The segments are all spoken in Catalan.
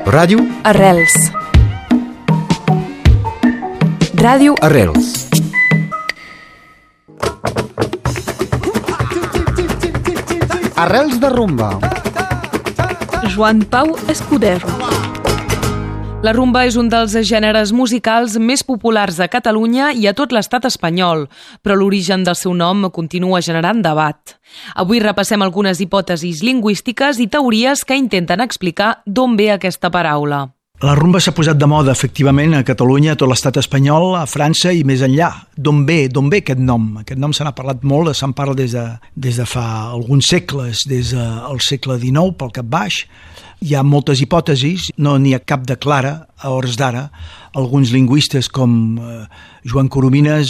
Ràdio Arrels. Ràdio Arrels. Arrels de rumba. Joan Pau Escudero. La rumba és un dels gèneres musicals més populars a Catalunya i a tot l'estat espanyol, però l'origen del seu nom continua generant debat. Avui repassem algunes hipòtesis lingüístiques i teories que intenten explicar d'on ve aquesta paraula. La rumba s'ha posat de moda, efectivament, a Catalunya, a tot l'estat espanyol, a França i més enllà. D'on ve aquest nom? Aquest nom se n'ha parlat molt, se'n parla des de fa alguns segles, des del segle XIX, pel cap baix. Hi ha moltes hipòtesis, no n'hi ha cap de clara a hores d'ara. Alguns lingüistes com Joan Coromines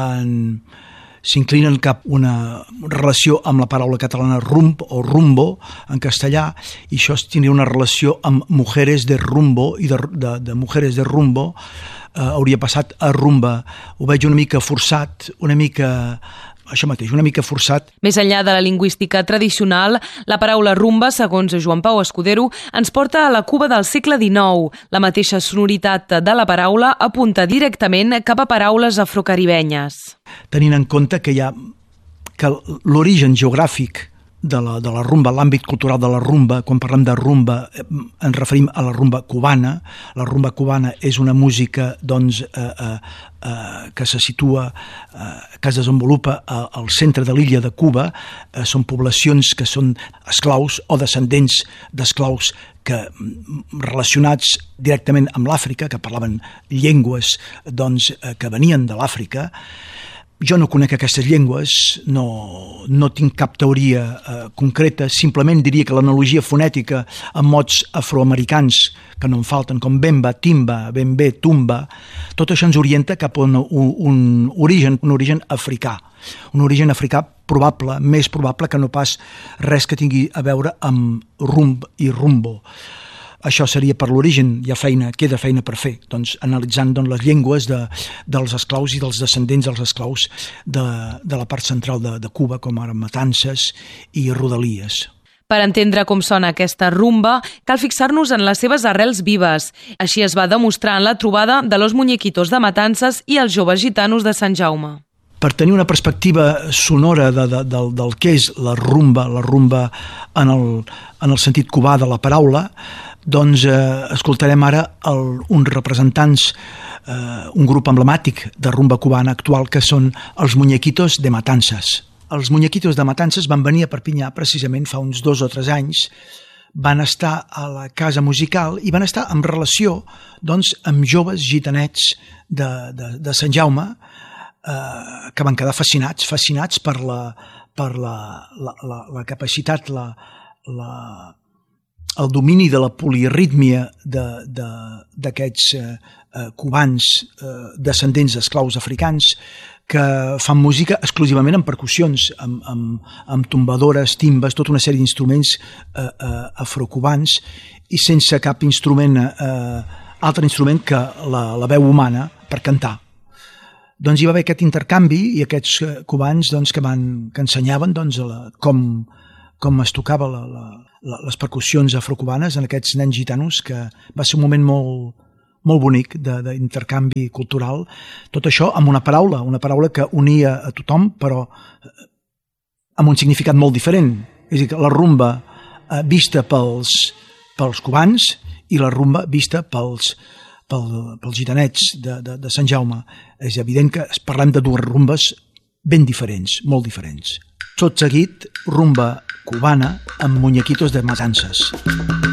s'inclinen cap una relació amb la paraula catalana rumb o rumbo en castellà, i això tindria una relació amb mujeres de rumbo, i de mujeres de rumbo hauria passat a rumba. Ho veig una mica forçat, una mica forçat. Més enllà de la lingüística tradicional, la paraula rumba, segons Joan Pau Escudero, ens porta a la Cuba del segle XIX. La mateixa sonoritat de la paraula apunta directament cap a paraules afrocaribenyes. Tenint en compte que l'origen geogràfic de la rumba, l'àmbit cultural de la rumba, quan parlem de rumba ens referim a la rumba cubana. La rumba cubana és una música que se situa, que es desenvolupa al centre de l'illa de Cuba. Són poblacions que són esclaus o descendents d'esclaus relacionats directament amb l'Àfrica, que parlaven llengües que venien de l'Àfrica. Jo no conec aquestes llengües, no tinc cap teoria concreta, simplement diria que l'analogia fonètica amb mots afroamericans, que no en falten, com bemba, timba, bembe, tumba, tot això ens orienta cap a un origen africà. Un origen africà probable, més probable que no pas res que tingui a veure amb rumb i rumbo. Això seria per l'origen, queda feina per fer, analitzant les llengües dels esclaus i dels descendents dels esclaus de la part central de Cuba, com ara Matances i Rodalies. Per entendre com sona aquesta rumba, cal fixar-nos en les seves arrels vives. Així es va demostrar en la trobada de los muñequitos de Matances i els joves gitanos de Sant Jaume. Per tenir una perspectiva sonora del que és la rumba en el sentit cubà de la paraula, escoltarem ara uns representants, un grup emblemàtic de rumba cubana actual, que són els Muñequitos de Matances. Els Muñequitos de Matances van venir a Perpinyà precisament fa uns 2 o 3 anys, van estar a la casa musical i van estar en relació amb joves gitanets de Sant Jaume, que van quedar fascinats per la capacitat, el domini de la polirítmia d'aquests cubans descendents d'esclaus africans, que fan música exclusivament amb percussions, amb tombadores, timbes, tota una sèrie d'instruments afrocubans, i sense cap altre instrument que la veu humana per cantar. Hi va haver aquest intercanvi i aquests cubans que ensenyaven com es tocava les percussions afrocubanes en aquests nens gitanos, que va ser un moment molt bonic d'intercanvi cultural. Tot això amb una paraula que unia a tothom, però amb un significat molt diferent. És a dir, la rumba vista pels cubans i la rumba vista pels gitanets de Sant Jaume. És evident que parlem de dues rumbes ben diferents, molt diferents. Tot seguit, rumba cubana amb Muñequitos de Matances.